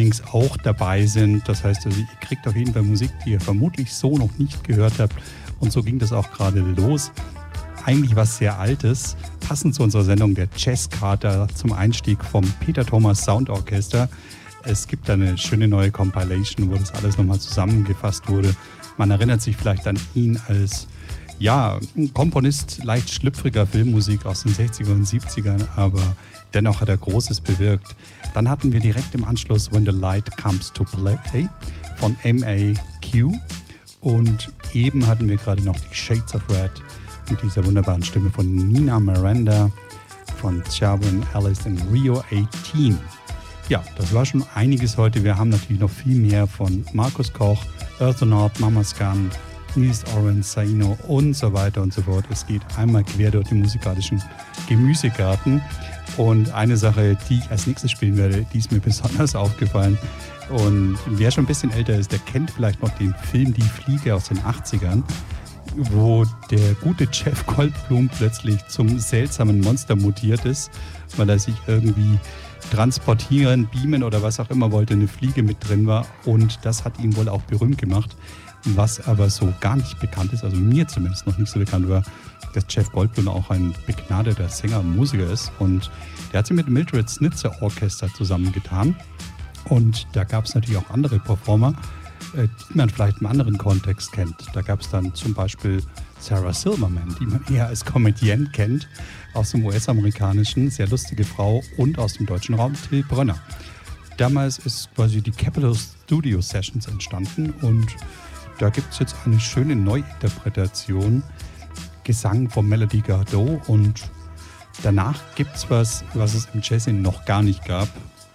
Openings auch dabei sind. Das heißt, also, ihr kriegt auf jeden Fall Musik, die ihr vermutlich so noch nicht gehört habt. Und so ging das auch gerade los. Eigentlich was sehr Altes, passend zu unserer Sendung, der Jazzkater zum Einstieg vom Peter Thomas Soundorchester. Es gibt da eine schöne neue Compilation, wo das alles nochmal zusammengefasst wurde. Man erinnert sich vielleicht an ihn als Komponist leicht schlüpfriger Filmmusik aus den 60er und 70ern, aber dennoch hat er Großes bewirkt. Dann hatten wir direkt im Anschluss When the Light Comes to Play von MAQ und eben hatten wir gerade noch die Shades of Red mit dieser wunderbaren Stimme von Nina Miranda von Cherwin Ellis in Rio 18. Ja, das war schon einiges heute. Wir haben natürlich noch viel mehr von Markus Koch, Earthonaut, Mama's Gun, Nils Oren, Saino und so weiter und so fort. Es geht einmal quer durch den musikalischen Gemüsegarten. Und eine Sache, die ich als nächstes spielen werde, die ist mir besonders aufgefallen. Und wer schon ein bisschen älter ist, der kennt vielleicht noch den Film Die Fliege aus den 80ern, wo der gute Jeff Goldblum plötzlich zum seltsamen Monster mutiert ist, weil er sich irgendwie transportieren, beamen oder was auch immer wollte, eine Fliege mit drin war. Und das hat ihn wohl auch berühmt gemacht. Was aber so gar nicht bekannt ist, also mir zumindest noch nicht so bekannt war, dass Jeff Goldblum auch ein begnadeter Sänger und Musiker ist. Und der hat sich mit dem Mildred Snitzer Orchester zusammengetan. Und da gab es natürlich auch andere Performer, die man vielleicht im anderen Kontext kennt. Da gab es dann zum Beispiel Sarah Silverman, die man eher als Comedienne kennt, aus dem US-amerikanischen, sehr lustige Frau, und aus dem deutschen Raum Till Brönner. Damals ist quasi die Capitol Studio Sessions entstanden und da gibt es jetzt eine schöne Neuinterpretation, Gesang von Melody Gardot, und danach gibt es was es im Jazzing noch gar nicht gab.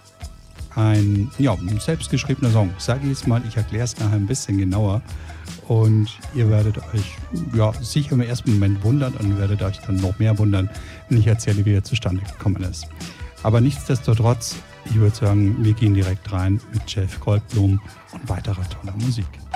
Ein selbstgeschriebener Song. Sage ich jetzt mal, ich erkläre es nachher ein bisschen genauer und ihr werdet euch sicher im ersten Moment wundern und werdet euch dann noch mehr wundern, wenn ich erzähle, wie er zustande gekommen ist. Aber nichtsdestotrotz, ich würde sagen, wir gehen direkt rein mit Jeff Goldblum und weiterer toller Musik.